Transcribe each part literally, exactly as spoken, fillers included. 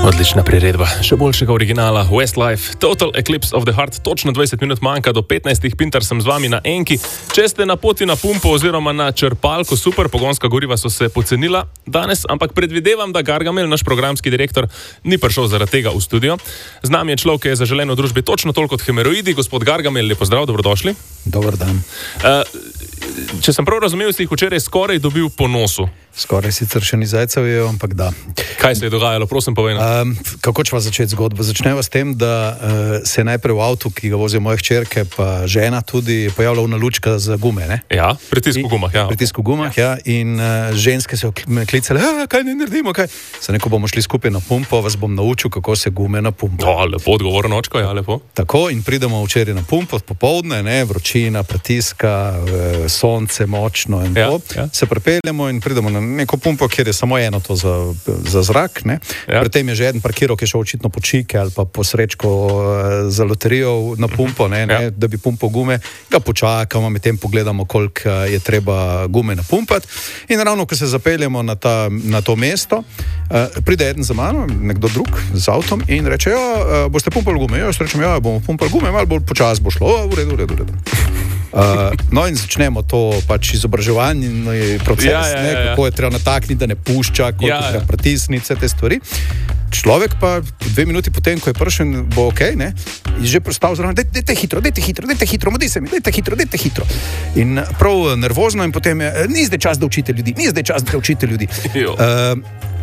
Odlična priredba, še boljšega originala Westlife, Total Eclipse of the Heart, točno dvajset minut manjka do petnajstih, Pintar sem z vami na Enki. Če ste na poti na pumpo oziroma na črpalko, super, pogonska goriva so se pocenila danes, ampak predvidevam, da Gargamel, naš programski direktor, ni prišel zaradi tega v studio. Z nami je človek, ki je zaželen v družbi točno toliko kot hemeroidi. Gospod Gargamel, lep pozdrav, dobrodošli. Dober dan. Uh, če sem prav razumel, si jih včeraj skoraj dobil po nosu. Skoraj sicer še ni zajcev je, ampak da. Kaj se je dogajalo, prosim povej nam. Um, kako ćeva začeti zgodbo? Začneva s tem, da uh, se je najprej v avtu, ki ga vozijo moje hčerke, pa žena tudi pojavila una lučka za gume, ne? Ja, pritisk v gumah, ja. Pritisk v gumah, ja, in uh, ženske so me klicale, kaj ne naredimo, kaj? Se neko bomo šli skupaj na pumpo, vas bom naučil, kako se gume na pumpo. O, lepo, odgovorno očko, ja, lepo. Tako, in pridemo včeraj na pumpo, popoldne, ne, vročina, pritiska, sonce močno in ja, to. Ja. Se prepeljemo in pridemo na neko pumpo, kjer je samo eno to za, za zrak, ne. Ja. Pri tem je že eden parkiral, ki je šel očitno po čike ali pa po srečko za loterijo na pumpo, ne, ne, ja. da bi pumpo gume, ga počakamo, medtem pogledamo, koliko je treba gume napumpati. In ravno, ko se zapeljemo na, ta, na to mesto, uh, pride eden za mano, nekdo drug z avtom in reče, ja, uh, boste pumpali gume? Ja, jaz rečem, ja, bomo pumpali gume, malo bolj počas bo šlo. O, v redu, v redu, v redu. Uh, no in začnemo to pač izobraževanje proces, ja, ja, ja, ne, ja. kako je treba natakniti, da ne pušča, koliko ja, je treba ja. pritisniti, vse te stvari. Človek pa dve minuti potem, ko je prišel, bo ok, ne, je že prestal zraven, dajte, dajte hitro, dajte hitro, dajte hitro, modi se mi, dajte hitro, dajte hitro. In prav nervozno in potem je, ni zdaj čas, da učite ljudi, ni zdaj čas, da učite ljudi. Uh,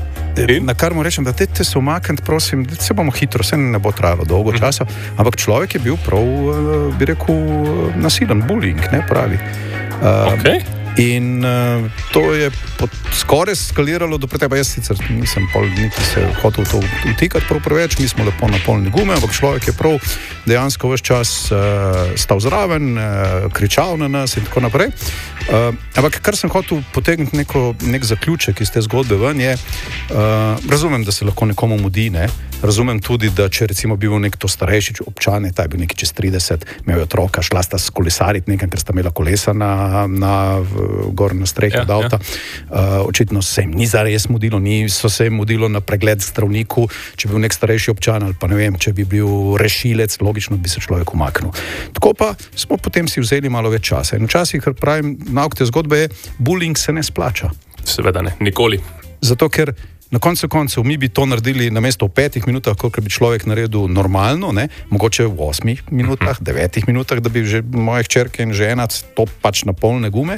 na kar mu rečem, da dajte se umakniti, prosim, da se bomo hitro, se ne bo trajalo dolgo časa, ampak človek je bil prav, bi rekel, nasilen, bullying, ne, pravi. Uh, ok. In uh, to je pod, skoraj skaliralo do preteba. Jaz sicer nisem pol, niti se hotel to utikati prav preveč, mi smo lepo napolni gume, ampak človek je prav dejansko ves čas uh, stal zraven, uh, kričal na nas in tako naprej. Uh, ampak kar sem hotel potegniti neko, nek zaključek iz te zgodbe ven je, uh, razumem, da se lahko nekomu mudi, ne? Razumem tudi, da če recimo bil nek to starejši občan, ta je bil neki čez trideset, imel je otroka, šla sta skolesariti nekaj, ker sta imela kolesa na, na gor na strehi ja, od avta. Ja. Uh, očitno se jim ni zares mudilo, ni so se jim mudilo na pregled zdravniku, če bi bil nek starejši občan ali pa ne vem, če bi bil rešilec, logično bi se človek umaknil. Tako pa smo potem si vzeli malo več časa. In včasih, kar pravim, nauk te zgodbe je, bullying se ne splača. Seveda ne, nikoli. Zato, ker na koncu koncev mi bi to naredili namesto v petih minutah, koliko bi človek naredil normalno, ne? Mogoče v osmih minutah, devetih minutah, da bi že moje hčerke in žena to pač na polne gume.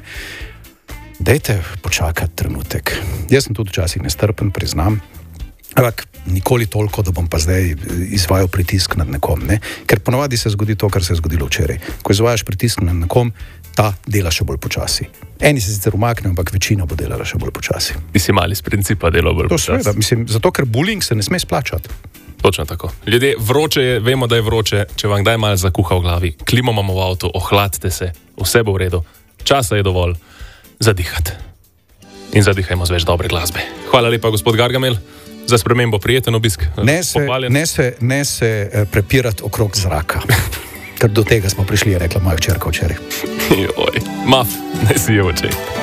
Dajte počakati trenutek. Jaz sem tudi včasih nestrpen, priznam, ampak nikoli toliko, da bom pa zdaj izvajal pritisk nad nekom, ne? Ker ponavadi se zgodi to, kar se je zgodilo včeraj. Ko izvajaš pritisk nad nekom, ta dela še bolj počasi. Eni se sicer umaknejo, ampak večina bo delala še bolj počasi. Ti si mali iz principa delal bolj to počasi. Seveda, mislim, zato ker bullying se ne sme splačati. Točno tako. Ljudje, vroče je, vemo, da je vroče, če vam kdaj malo zakuha v glavi, klimo imamo v avtu, ohladite se, vse bo v redu, časa je dovolj, zadihati. In zadihajmo z več dobre glasbe. Hvala lepa, gospod Gargamel, za spremembo prijeten obisk. Ne se, ne se, ne se prepirati okrog zraka. Ker do tega smo prišli, je rekla moja hčerka včeraj. Joj, maf, ne si je očej.